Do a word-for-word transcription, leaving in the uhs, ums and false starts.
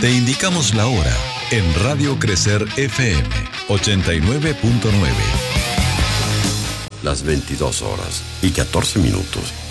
Te indicamos la hora en Radio Crecer F M ochenta y nueve punto nueve. Las veintidós horas y catorce minutos.